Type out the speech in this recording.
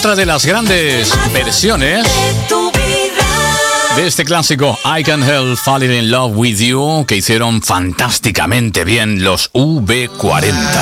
otra de las grandes versiones de este clásico I Can't Help Falling in Love with You, que hicieron fantásticamente bien los V40.